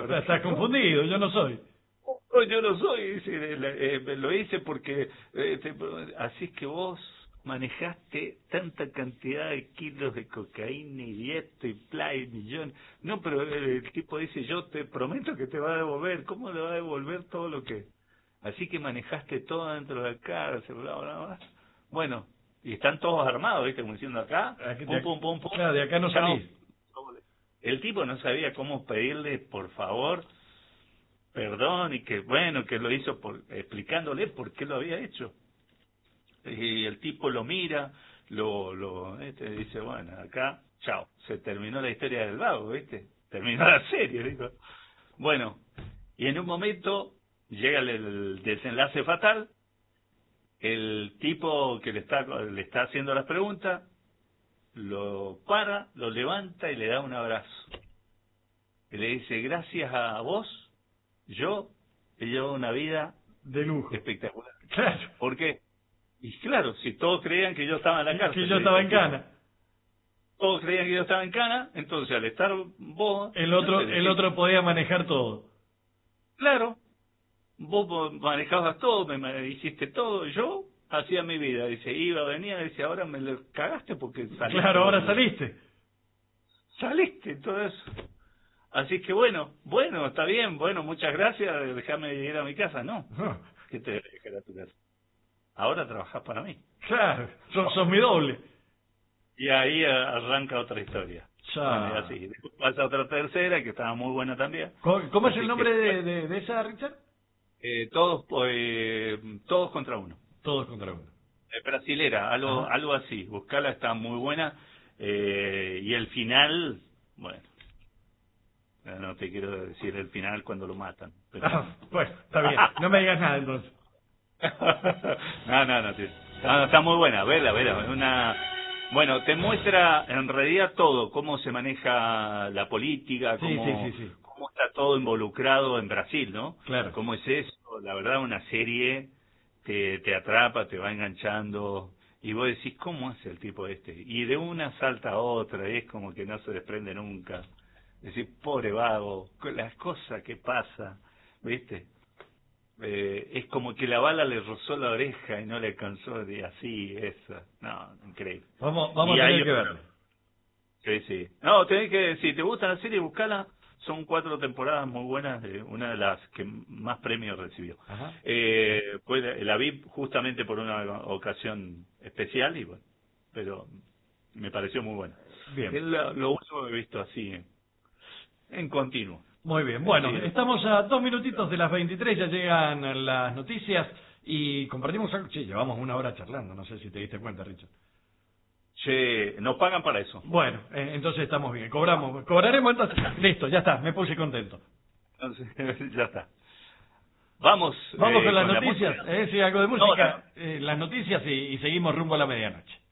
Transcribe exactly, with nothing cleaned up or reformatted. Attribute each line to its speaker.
Speaker 1: Está, está confundido, yo no soy.
Speaker 2: Oh, yo no soy, dice, eh, eh, lo hice porque, eh, te, así es que vos manejaste tanta cantidad de kilos de cocaína y esto y bla y millón. No, pero el, el tipo dice, yo te prometo que te va a devolver. ¿Cómo le va a devolver todo lo que...? Así que manejaste todo dentro de la cárcel, bla, bla, bla. Bueno, y están todos armados, ¿viste? Como diciendo acá,
Speaker 1: Aquí,
Speaker 2: pum, pum, pum, pum.
Speaker 1: Claro, de acá no
Speaker 2: Chao.
Speaker 1: salís.
Speaker 2: El tipo no sabía cómo pedirle, por favor, perdón, y que bueno, que lo hizo por explicándole por qué lo había hecho. Y el tipo lo mira, lo, lo este, dice, bueno, acá, chao, se terminó la historia del vago, ¿viste? Terminó la serie, digo. Bueno, y en un momento llega el, el desenlace fatal, el tipo que le está, le está haciendo las preguntas, lo para, lo levanta y le da un abrazo. Y le dice, gracias a vos, yo he llevado una vida
Speaker 1: de lujo.
Speaker 2: Espectacular.
Speaker 1: Claro.
Speaker 2: ¿Por qué? Y claro, si todos creían que yo estaba en la cárcel.
Speaker 1: Que yo estaba en cana.
Speaker 2: Todos creían que yo estaba en cana, entonces al estar vos...
Speaker 1: El otro, el otro podía manejar todo.
Speaker 2: Claro. Vos manejabas todo, me hiciste todo, yo hacía mi vida. Dice, iba, venía, dice, ahora me lo cagaste porque saliste.
Speaker 1: Claro, ahora saliste.
Speaker 2: Saliste, todo eso. Así que bueno, bueno, está bien, bueno, muchas gracias, déjame ir a mi casa. No,
Speaker 1: no.
Speaker 2: que te dejes a tu casa. Ahora trabajás para mí.
Speaker 1: Claro, sos, sos mi doble.
Speaker 2: Y ahí arranca otra historia.
Speaker 1: Ya.
Speaker 2: Bueno, y así. Después pasa otra tercera, que estaba muy buena también.
Speaker 1: ¿Cómo, cómo es
Speaker 2: así
Speaker 1: el nombre
Speaker 2: que,
Speaker 1: de, de, de esa, Richard?
Speaker 2: Eh, todos eh, todos contra uno.
Speaker 1: Todos contra uno.
Speaker 2: Eh, brasilera, algo
Speaker 1: Ajá.
Speaker 2: algo así. Buscala, está muy buena. Eh, y el final, bueno, no te quiero decir el final cuando lo matan. Pero...
Speaker 1: Ah, pues, está bien. No me digas nada entonces.
Speaker 2: no, no, no, tío. No, no, está muy buena, vela, vela. Una... Bueno, te muestra en realidad todo, cómo se maneja la política, cómo,
Speaker 1: sí, sí, sí, sí.
Speaker 2: cómo está todo involucrado en Brasil, ¿no?
Speaker 1: Claro.
Speaker 2: Cómo es eso, la verdad una serie te, te atrapa, te va enganchando, y vos decís, ¿cómo hace el tipo este? Y de una salta a otra, es como que no se desprende nunca. Decís, pobre vago, las cosas que pasa, ¿viste? Eh, es como que la bala le rozó la oreja y no le alcanzó de así, esa. No, increíble.
Speaker 1: Vamos, vamos
Speaker 2: y
Speaker 1: a tener
Speaker 2: hay
Speaker 1: que
Speaker 2: otro.
Speaker 1: verlo.
Speaker 2: Sí, sí. No, tenés que, si te gusta la serie, buscala. Son cuatro temporadas muy buenas, de una de las que más premios recibió.
Speaker 1: Ajá.
Speaker 2: Eh, pues la vi justamente por una ocasión especial y bueno, pero me pareció muy buena.
Speaker 1: Bien.
Speaker 2: Es lo, lo único que he visto así en, en continuo.
Speaker 1: Muy bien. Bueno,
Speaker 2: Sí.
Speaker 1: estamos a dos minutitos de las veintitrés, ya llegan las noticias y compartimos algo. Sí, llevamos una hora charlando, no sé si te diste cuenta, Richard.
Speaker 2: Che, nos pagan para eso.
Speaker 1: Bueno, eh, entonces estamos bien. Cobramos, cobraremos entonces. Listo, ya está, me puse contento.
Speaker 2: Entonces, ya está. Vamos.
Speaker 1: Vamos
Speaker 2: eh,
Speaker 1: con las
Speaker 2: con
Speaker 1: noticias,
Speaker 2: la
Speaker 1: eh, sí, algo de música,
Speaker 2: No, no.
Speaker 1: eh, las noticias y, y seguimos rumbo a la medianoche.